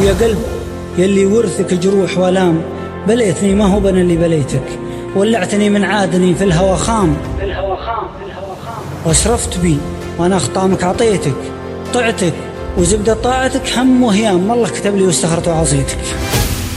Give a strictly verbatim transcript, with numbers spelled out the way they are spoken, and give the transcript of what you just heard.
ويا قلب يلي ورثك جروح والام، بليتني ما هو بنا اللي بليتك، ولعتني من عادني في الهوى خام، في الهوى خام في الهوى خام، واشرفت بي وانا اخطامك عطيتك، طعتك وزبدة طاعتك هم وهيام، والله كتب لي واستخرت وعصيتك.